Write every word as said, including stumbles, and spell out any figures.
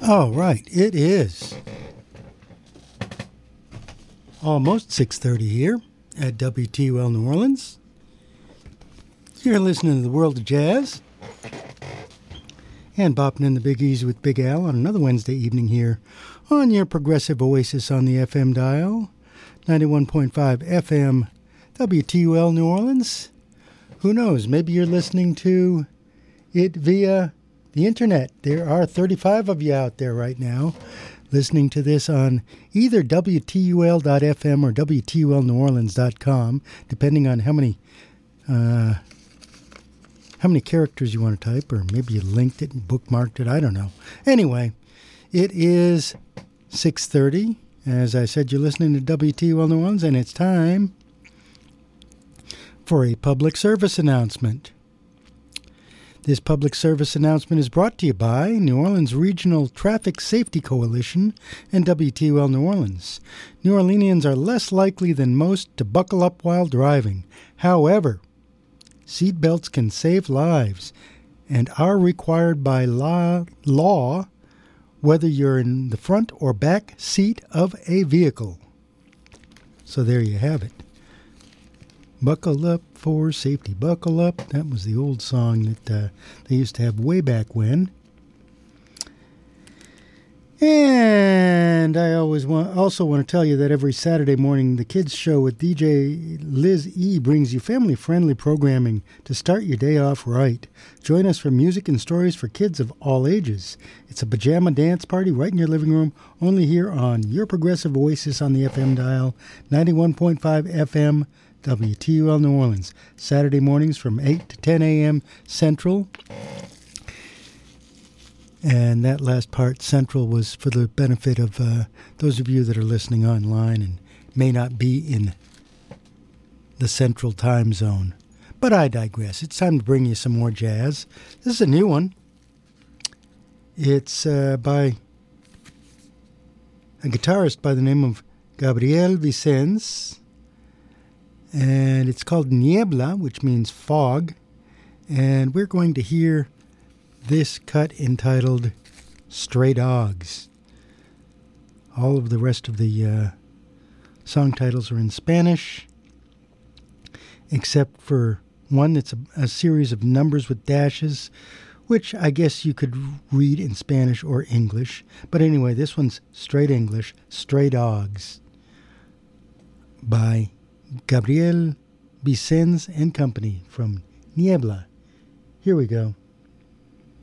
Oh, right. It is almost six thirty here at W T U L New Orleans. You're listening to the World of Jazz and bopping in the Big Easy with Big Al on another Wednesday evening here on your progressive oasis on the F M dial, ninety-one point five F M, W T U L New Orleans. Who knows? Maybe you're listening to it via the internet. There are thirty-five of you out there right now listening to this on either W T U L dot F M or W T U L New Orleans dot com, depending on how many uh, how many characters you want to type, or maybe you linked it and bookmarked it. I don't know. Anyway, it is six thirty. As I said, you're listening to W T U L New Orleans, and it's time for a public service announcement. This public service announcement is brought to you by New Orleans Regional Traffic Safety Coalition and W T U L New Orleans. New Orleanians are less likely than most to buckle up while driving. However, seat belts can save lives and are required by law, law whether you're in the front or back seat of a vehicle. So there you have it. Buckle up for safety, buckle up. That was the old song that uh, they used to have way back when. And I always want, also want to tell you that every Saturday morning, the Kids Show with D J Liz E. brings you family-friendly programming to start your day off right. Join us for music and stories for kids of all ages. It's a pajama dance party right in your living room, only here on your progressive oasis on the F M dial, ninety-one point five F M, W T U L New Orleans. Saturday mornings from eight to ten a.m. Central. And that last part, Central, was for the benefit of uh, those of you that are listening online and may not be in the Central time zone. But I digress. It's time to bring you some more jazz. This is a new one. It's uh, by a guitarist by the name of Gabriel Vicens. And it's called Niebla, which means fog. And we're going to hear this cut entitled Stray Dogs. All of the rest of the uh, song titles are in Spanish, except for one that's a, a series of numbers with dashes, which I guess you could read in Spanish or English. But anyway, this one's straight English, Stray Dogs, by Gabriel Vicens and Company from Niebla. Here we go.